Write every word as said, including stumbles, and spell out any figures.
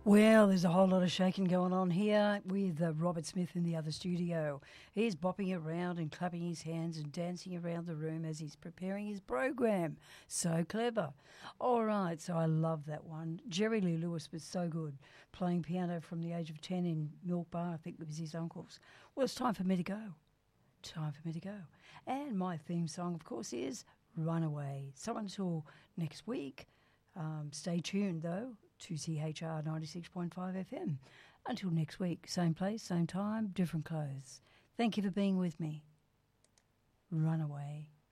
Well, there's a whole lot of shaking going on here with uh, Robert Smith in the other studio. He's bopping around and clapping his hands and dancing around the room as he's preparing his program. So clever. All right, so I love that one. Jerry Lee Lewis was so good, playing piano from the age of ten in Milk Bar. I think it was his uncle's. Well, it's time for me to go. Time for me to go. And my theme song, of course, is Runaway. So until next week, um, stay tuned, though, to C H R ninety-six point five F M. Until next week, same place, same time, different clothes. Thank you for being with me. Runaway.